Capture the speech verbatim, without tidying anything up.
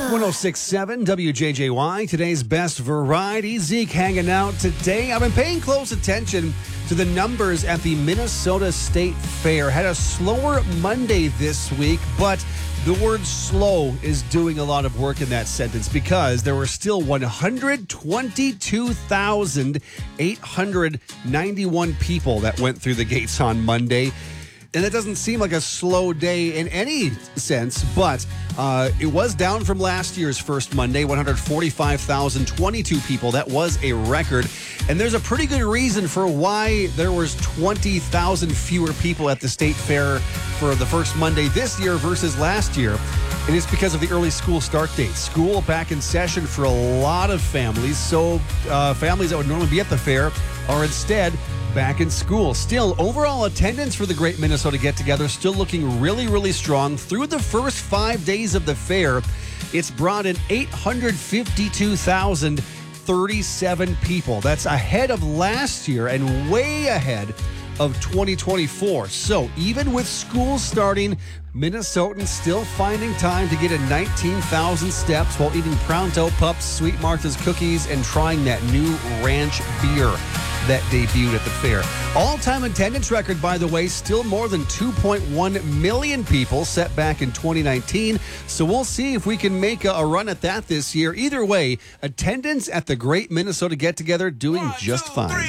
one oh six point seven W J J Y, today's best variety. Zeke hanging out today. I've been paying close attention to the numbers at the Minnesota State Fair. Had a slower Monday this week, but the word slow is doing a lot of work in that sentence because there were still one hundred twenty-two thousand eight hundred ninety-one people that went through the gates on Monday. And that doesn't seem like a slow day in any sense, but uh, it was down from last year's first Monday, one hundred forty-five thousand twenty-two people. That was a record. And there's a pretty good reason for why there was twenty thousand fewer people at the State Fair for the first Monday this year versus last year. And it's because of the early school start date. School back in session for a lot of families. So uh, families that would normally be at the fair are instead back in school. Still, overall attendance for the Great Minnesota Get-Together still looking really, really strong. Through the first five days of the fair, it's brought in eight hundred fifty-two thousand thirty-seven people. That's ahead of last year and way ahead of twenty twenty-four. So even with school starting, Minnesotans still finding time to get in nineteen thousand steps while eating Pronto Pups, Sweet Martha's cookies, and trying that new ranch beer that debuted at the fair. All-time attendance record, by the way, still more than two point one million people set back in twenty nineteen. So we'll see if we can make a, a run at that this year. Either way, attendance at the Great Minnesota Get-Together doing One, just two, fine. Three.